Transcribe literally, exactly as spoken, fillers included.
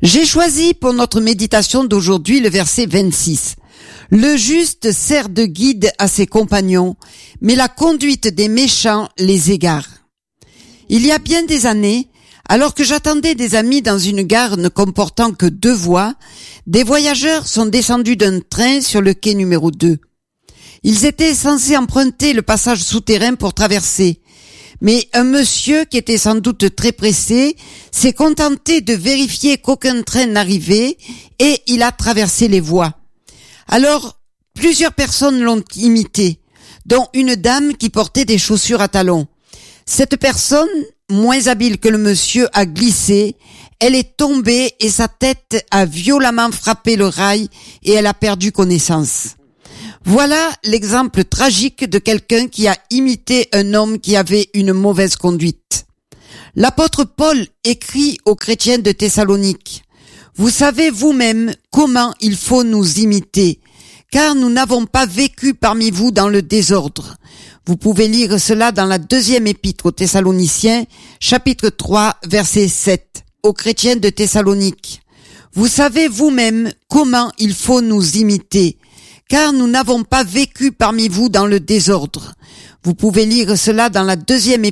J'ai choisi pour notre méditation d'aujourd'hui le verset vingt-six. Le juste sert de guide à ses compagnons, mais la conduite des méchants les égare. Il y a bien des années, alors que j'attendais des amis dans une gare ne comportant que deux voies, des voyageurs sont descendus d'un train sur le quai numéro deux. Ils étaient censés emprunter le passage souterrain pour traverser. Mais un monsieur, qui était sans doute très pressé, s'est contenté de vérifier qu'aucun train n'arrivait et il a traversé les voies. Alors, plusieurs personnes l'ont imité, dont une dame qui portait des chaussures à talons. Cette personne, moins habile que le monsieur, a glissé, elle est tombée et sa tête a violemment frappé le rail et elle a perdu connaissance. Voilà l'exemple tragique de quelqu'un qui a imité un homme qui avait une mauvaise conduite. L'apôtre Paul écrit aux chrétiens de Thessalonique: « Vous savez vous-même comment il faut nous imiter, car nous n'avons pas vécu parmi vous dans le désordre. » Vous pouvez lire cela dans la deuxième épître aux Thessaloniciens, chapitre trois, verset sept. Aux chrétiens de Thessalonique: « Vous savez vous-même comment il faut nous imiter, car nous n'avons pas vécu parmi vous dans le désordre. » Vous pouvez lire cela dans la deuxième